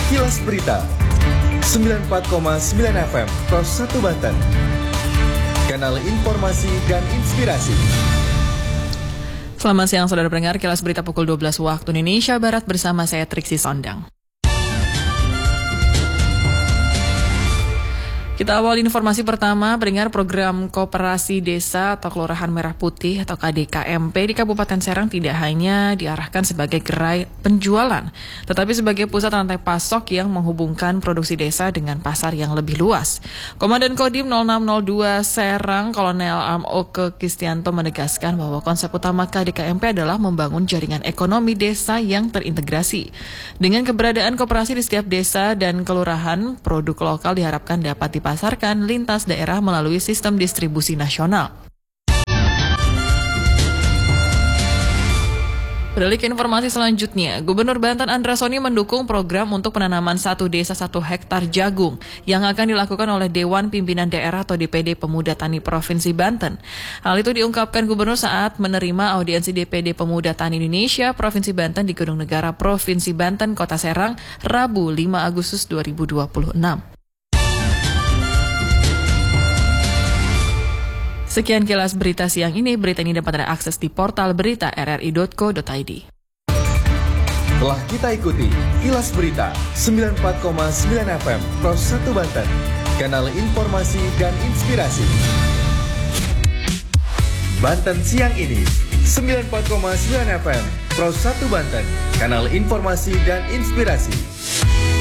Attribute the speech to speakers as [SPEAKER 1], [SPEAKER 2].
[SPEAKER 1] Kilas Berita 94,9 FM Pros 1 Banten. Kanal informasi dan inspirasi.
[SPEAKER 2] Selamat siang saudara pendengar, Kilas Berita pukul 12 waktu Indonesia Barat bersama saya Triksi Sondang. Kita awal informasi pertama, pendengar program Koperasi Desa atau Kelurahan Merah Putih atau KDKMP di Kabupaten Serang tidak hanya diarahkan sebagai gerai penjualan, tetapi sebagai pusat rantai pasok yang menghubungkan produksi desa dengan pasar yang lebih luas. Komandan Kodim 0602 Serang, Kolonel Oke Kristianto menegaskan bahwa konsep utama KDKMP adalah membangun jaringan ekonomi desa yang terintegrasi. Dengan keberadaan koperasi di setiap desa dan kelurahan, produk lokal diharapkan dapat dipasarkan lintas daerah melalui sistem distribusi nasional. Beralih ke informasi selanjutnya, Gubernur Banten Andra Soni mendukung program untuk penanaman 1 desa 1 hektar jagung yang akan dilakukan oleh Dewan Pimpinan Daerah atau DPD Pemuda Tani Provinsi Banten. Hal itu diungkapkan Gubernur saat menerima audiensi DPD Pemuda Tani Indonesia Provinsi Banten di Gedung Negara Provinsi Banten, Kota Serang, Rabu 5 Agustus 2026. Sekian Kilas Berita siang ini. Berita ini dapat Anda akses di portal berita rri.co.id.
[SPEAKER 1] Telah kita ikuti Kilas Berita 94,9 FM Pros 1 Banten. Kanal informasi dan inspirasi. Banten siang ini 94,9 FM Pros 1 Banten. Kanal informasi dan inspirasi.